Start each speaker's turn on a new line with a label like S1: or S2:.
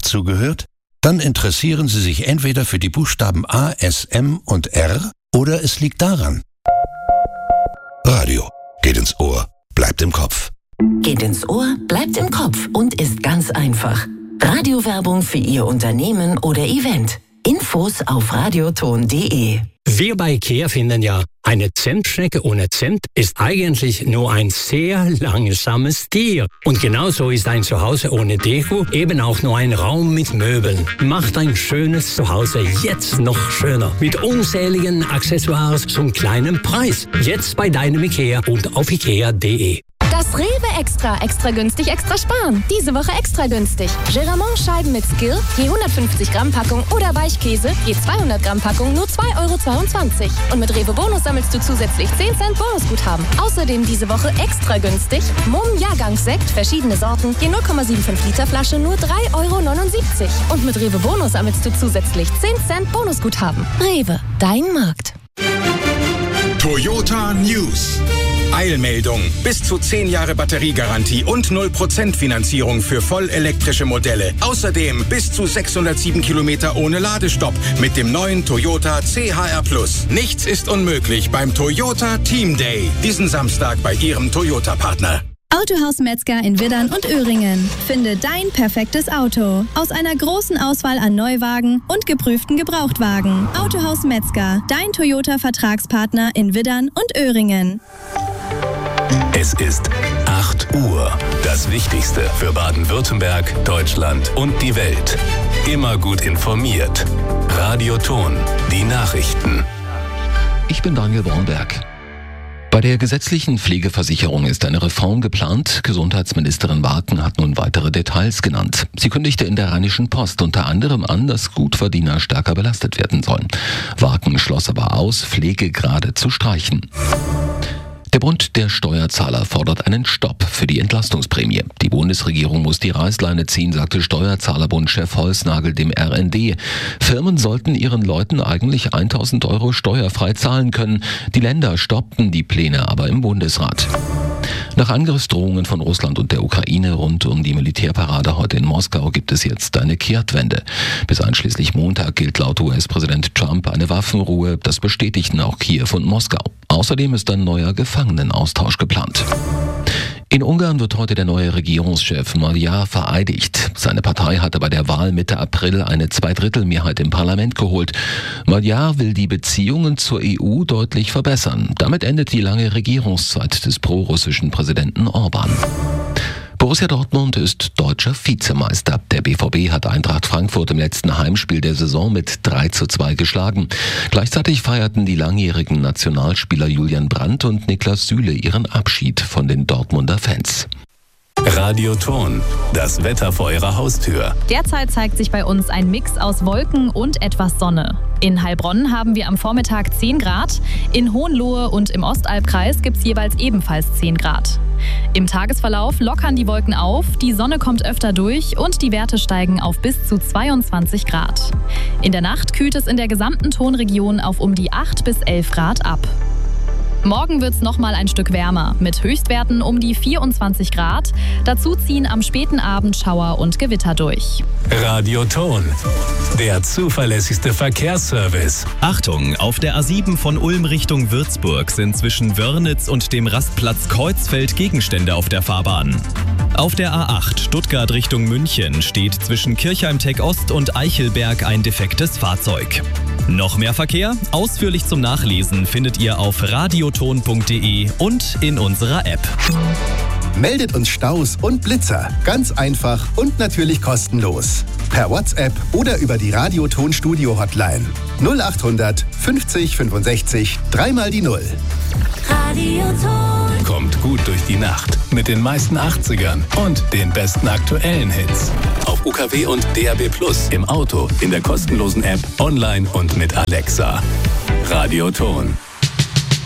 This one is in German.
S1: dazugehört? Dann interessieren Sie sich entweder für die Buchstaben A, S, M und R oder es liegt daran. Radio. Geht ins Ohr, bleibt im Kopf.
S2: Geht ins Ohr, bleibt im Kopf und ist ganz einfach. Radiowerbung für Ihr Unternehmen oder Event. Infos auf radioton.de.
S3: Wir bei IKEA finden ja, eine Zimtschnecke ohne Zimt ist eigentlich nur ein sehr langsames Tier. Und genauso ist ein Zuhause ohne Deko eben auch nur ein Raum mit Möbeln. Macht ein schönes Zuhause jetzt noch schöner. Mit unzähligen Accessoires zum kleinen Preis. Jetzt bei deinem IKEA und auf ikea.de.
S4: Das Rewe Extra günstig, extra sparen. Diese Woche extra günstig. Geramont-Scheiben mit Skill, je 150 Gramm Packung oder Weichkäse, je 200 Gramm Packung, nur 2,22 €. Und mit Rewe Bonus sammelst du zusätzlich 10 Cent Bonusguthaben. Außerdem diese Woche extra günstig. Mumm Jahrgangssekt, verschiedene Sorten, je 0,75 Liter Flasche, nur 3,79 €. Und mit Rewe Bonus sammelst du zusätzlich 10 Cent Bonusguthaben. Rewe, dein Markt.
S5: Toyota News. Eilmeldung. Bis zu 10 Jahre Batteriegarantie und 0% Finanzierung für vollelektrische Modelle. Außerdem bis zu 607 Kilometer ohne Ladestopp mit dem neuen Toyota CHR+. Nichts ist unmöglich beim Toyota Team Day. Diesen Samstag bei Ihrem Toyota-Partner.
S6: Autohaus Metzger in Widdern und Öhringen. Finde dein perfektes Auto. Aus einer großen Auswahl an Neuwagen und geprüften Gebrauchtwagen. Autohaus Metzger, dein Toyota-Vertragspartner in Widdern und Öhringen.
S7: Es ist 8 Uhr. Das Wichtigste für Baden-Württemberg, Deutschland und die Welt. Immer gut informiert. Radioton, die Nachrichten.
S8: Ich bin Daniel Bornberg. Bei der gesetzlichen Pflegeversicherung ist eine Reform geplant. Gesundheitsministerin Warken hat nun weitere Details genannt. Sie kündigte in der Rheinischen Post unter anderem an, dass Gutverdiener stärker belastet werden sollen. Warken schloss aber aus, Pflegegrade zu streichen. Der Bund der Steuerzahler fordert einen Stopp für die Entlastungsprämie. Die Bundesregierung muss die Reißleine ziehen, sagte Steuerzahlerbund-Chef Holsnagel dem RND. Firmen sollten ihren Leuten eigentlich 1.000 € steuerfrei zahlen können. Die Länder stoppten die Pläne aber im Bundesrat. Nach Angriffsdrohungen von Russland und der Ukraine rund um die Militärparade heute in Moskau gibt es jetzt eine Kehrtwende. Bis einschließlich Montag gilt laut US-Präsident Trump eine Waffenruhe. Das bestätigten auch Kiew und Moskau. Außerdem ist ein neuer Gefangenenaustausch geplant. In Ungarn wird heute der neue Regierungschef Magyar vereidigt. Seine Partei hatte bei der Wahl Mitte April eine Zweidrittelmehrheit im Parlament geholt. Magyar will die Beziehungen zur EU deutlich verbessern. Damit endet die lange Regierungszeit des prorussischen Präsidenten Orban. Borussia Dortmund ist deutscher Vizemeister. Der BVB hat Eintracht Frankfurt im letzten Heimspiel der Saison mit 3:2 geschlagen. Gleichzeitig feierten die langjährigen Nationalspieler Julian Brandt und Niklas Süle ihren Abschied von den Dortmunder Fans.
S7: Radioton, das Wetter vor Ihrer Haustür.
S9: Derzeit zeigt sich bei uns ein Mix aus Wolken und etwas Sonne. In Heilbronn haben wir am Vormittag 10 Grad, in Hohenlohe und im Ostalbkreis gibt es jeweils ebenfalls 10 Grad. Im Tagesverlauf lockern die Wolken auf, die Sonne kommt öfter durch und die Werte steigen auf bis zu 22 Grad. In der Nacht kühlt es in der gesamten Tonregion auf um die 8 bis 11 Grad ab. Morgen wird es nochmal ein Stück wärmer, mit Höchstwerten um die 24 Grad. Dazu ziehen am späten Abend Schauer und Gewitter durch.
S7: Radioton, der zuverlässigste Verkehrsservice.
S10: Achtung, auf der A7 von Ulm Richtung Würzburg sind zwischen Wörnitz und dem Rastplatz Kreuzfeld Gegenstände auf der Fahrbahn. Auf der A8 Stuttgart Richtung München steht zwischen Kirchheim-Tech Ost und Eichelberg ein defektes Fahrzeug. Noch mehr Verkehr? Ausführlich zum Nachlesen findet ihr auf radioton.de und in unserer App.
S11: Meldet uns Staus und Blitzer. Ganz einfach und natürlich kostenlos. Per WhatsApp oder über die Radioton Studio Hotline. 0800 50 65 3 die 0.
S7: Radioton. Kommt gut durch die Nacht mit den meisten 80ern und den besten aktuellen Hits. Auf UKW und DAB+ im Auto, in der kostenlosen App, online und mit Alexa. Radioton.